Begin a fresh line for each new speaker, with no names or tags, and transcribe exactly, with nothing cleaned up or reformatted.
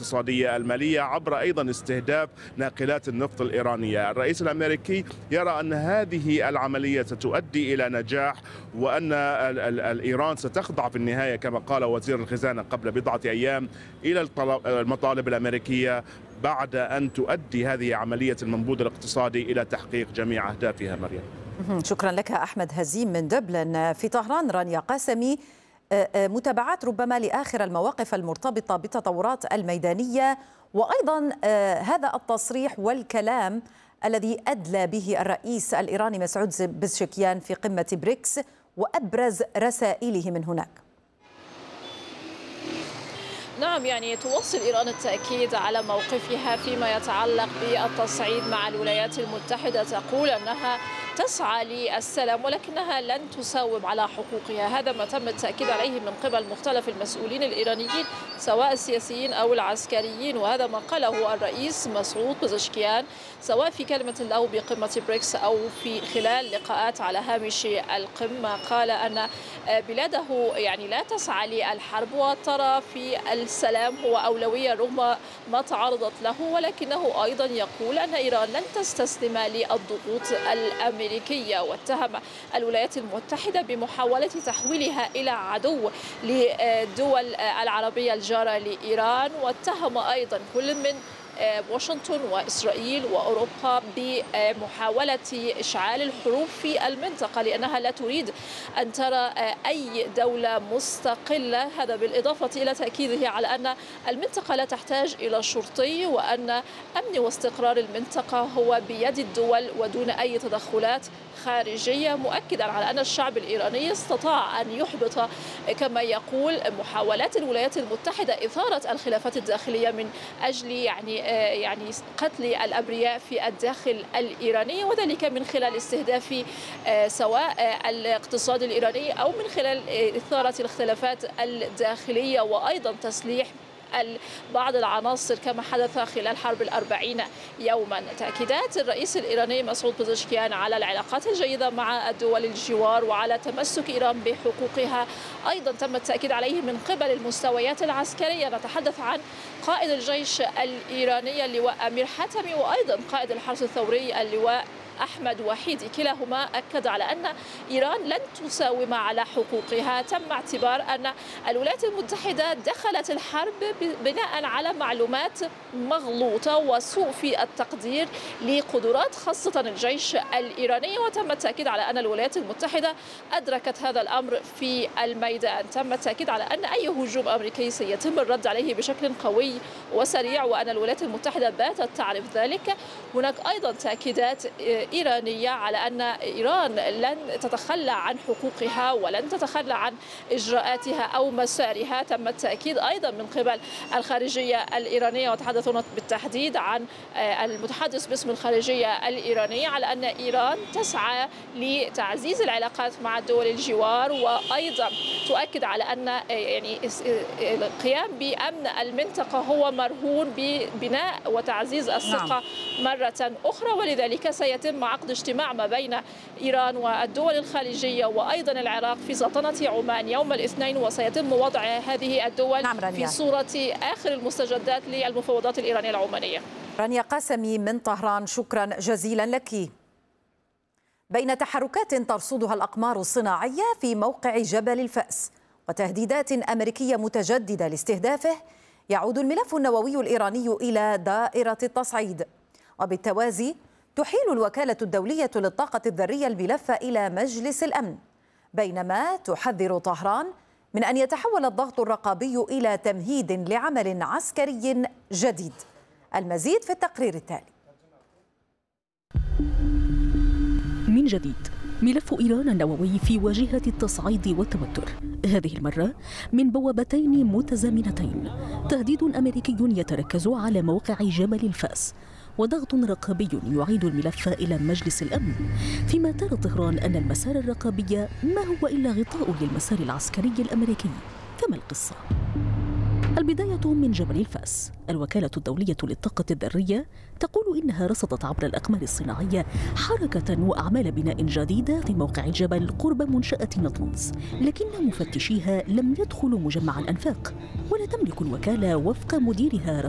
الاقتصادية المالية عبر أيضا استهداف ناقلات النفط الإيرانية. الرئيس الأمريكي يرى أن هذه العملية ستؤدي إلى نجاح، وأن إيران ستخضع في النهاية كما قال وزير الخزانة قبل بضعة أيام إلى المطالب الأمريكية بعد أن تؤدي هذه عملية المنبوذ الاقتصادي إلى تحقيق جميع أهدافها. مريم،
شكرا لك أحمد هزيم من دبلن. في طهران رانيا قاسمي، متابعات ربما لآخر المواقف المرتبطة بالتطورات الميدانية، وأيضا هذا التصريح والكلام الذي أدلى به الرئيس الإيراني مسعود بزشكيان في قمة بريكس وأبرز رسائله من هناك.
نعم، يعني تواصل إيران التأكيد على موقفها فيما يتعلق بالتصعيد مع الولايات المتحدة. تقول أنها تسعى للسلام ولكنها لن تساوم على حقوقها. هذا ما تم التأكيد عليه من قبل مختلف المسؤولين الإيرانيين سواء السياسيين أو العسكريين، وهذا ما قاله الرئيس مسعود بزشكيان سواء في كلمة له بقمة بريكس أو في خلال لقاءات على هامش القمة. قال أن بلاده يعني لا تسعى للحرب وترى في السلام هو أولوية رغم ما تعرضت له، ولكنه أيضا يقول أن إيران لن تستسلم للضغوط الأمريكية، واتهم الولايات المتحدة بمحاولة تحويلها إلى عدو للدول العربية الجارة لإيران، واتهم أيضا كل من واشنطن وإسرائيل وأوروبا بمحاولة إشعال الحروب في المنطقة لأنها لا تريد أن ترى أي دولة مستقلة. هذا بالإضافة إلى تأكيده على أن المنطقة لا تحتاج إلى شرطي، وأن أمن واستقرار المنطقة هو بيد الدول ودون أي تدخلات خارجية، مؤكدا على أن الشعب الإيراني استطاع أن يحبط كما يقول محاولات الولايات المتحدة إثارة الخلافات الداخلية من أجل يعني يعني قتل الأبرياء في الداخل الإيراني، وذلك من خلال استهداف سواء الاقتصاد الإيراني أو من خلال إثارة الخلافات الداخلية، وأيضا تسليح بعض العناصر كما حدث خلال حرب الأربعين يوما. تأكيدات الرئيس الإيراني مسعود بزشكيان على العلاقات الجيدة مع الدول الجوار وعلى تمسك إيران بحقوقها أيضا تم التأكيد عليه من قبل المستويات العسكرية. نتحدث عن قائد الجيش الإيراني اللواء أمير حاتمي وأيضا قائد الحرس الثوري اللواء أحمد وحيدي، كلاهما أكد على أن إيران لن تساوم على حقوقها. تم اعتبار أن الولايات المتحدة دخلت الحرب بناء على معلومات مغلوطة وسوء في التقدير لقدرات خاصة الجيش الإيراني، وتم التأكيد على أن الولايات المتحدة أدركت هذا الأمر في الميدان. تم التأكيد على أن أي هجوم أمريكي سيتم الرد عليه بشكل قوي وسريع، وأن الولايات المتحدة باتت تعرف ذلك. هناك أيضا تأكيدات إيرانية على أن إيران لن تتخلى عن حقوقها ولن تتخلى عن إجراءاتها أو مسارها. تم التأكيد أيضا من قبل الخارجية الإيرانية، وتحدثون بالتحديد عن المتحدث باسم الخارجية الإيرانية على أن إيران تسعى لتعزيز العلاقات مع الدول الجوار، وأيضا تؤكد على أن يعني القيام بأمن المنطقة هو مرهون ببناء وتعزيز الثقة مرة أخرى، ولذلك سيتم عقد اجتماع ما بين إيران والدول الخليجية وأيضا العراق في سلطنة عمان يوم الاثنين، وسيتم وضع هذه الدول في صورة آخر المستجدات للمفاوضات الإيرانية العمانية.
رانيا قاسمي من طهران، شكرا جزيلا لك. بين تحركات ترصدها الأقمار الصناعية في موقع جبل الفأس وتهديدات أمريكية متجددة لاستهدافه، يعود الملف النووي الإيراني إلى دائرة التصعيد، وبالتوازي تحيل الوكالة الدولية للطاقة الذرية الملف إلى مجلس الأمن، بينما تحذر طهران من أن يتحول الضغط الرقابي إلى تمهيد لعمل عسكري جديد. المزيد في التقرير التالي.
من جديد ملف إيران النووي في واجهة التصعيد والتوتر، هذه المرة من بوابتين متزامنتين: تهديد أمريكي يتركز على موقع جبل الفأس، وضغط رقابي يعيد الملف إلى مجلس الأمن، فيما ترى طهران أن المسار الرقابي ما هو إلا غطاء للمسار العسكري الأمريكي. فما القصة؟ البداية من جبل الفأس. الوكالة الدولية للطاقة الذرية تقول إنها رصدت عبر الأقمار الصناعية حركة وأعمال بناء جديدة في موقع الجبل قرب منشأة نطنز، لكن مفتشيها لم يدخلوا مجمع الأنفاق، ولا تملك الوكالة وفق مديرها